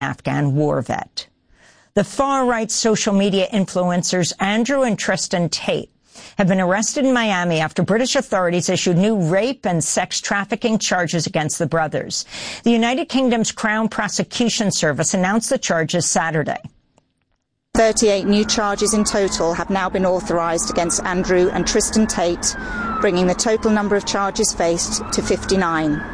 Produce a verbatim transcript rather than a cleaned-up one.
Afghan war vet. The far-right social media influencers Andrew and Tristan Tate have been arrested in Miami after British authorities issued new rape and sex trafficking charges against the brothers. The United Kingdom's Crown Prosecution Service announced the charges Saturday. thirty-eight new charges in total have now been authorised against Andrew and Tristan Tate, bringing the total number of charges faced to fifty-nine.